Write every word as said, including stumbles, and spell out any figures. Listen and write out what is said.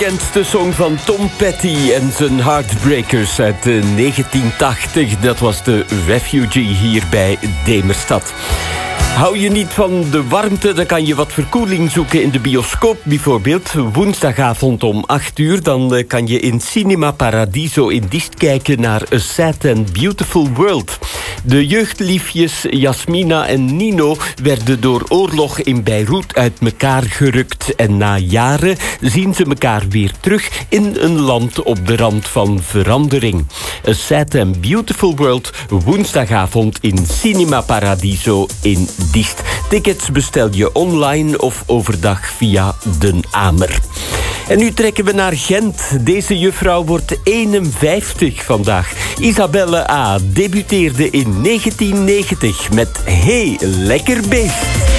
Bekendste song van Tom Petty en zijn Heartbreakers uit negentien tachtig. Dat was de Refugee hier bij Demerstad. Hou je niet van de warmte, dan kan je wat verkoeling zoeken in de bioscoop. Bijvoorbeeld woensdagavond om acht uur. Dan kan je in Cinema Paradiso in Diest kijken naar A Sad and Beautiful World. De jeugdliefjes Jasmina en Nino werden door oorlog in Beirut uit elkaar gerukt. En na jaren zien ze elkaar weer terug in een land op de rand van verandering. A Sad and Beautiful World, woensdagavond in Cinema Paradiso in Diest. Tickets bestel je online of overdag via Den Amer. En nu trekken we naar Gent. Deze juffrouw wordt eenenvijftig vandaag. Isabelle A. debuteerde in negentien negentig met Hey, lekker beest.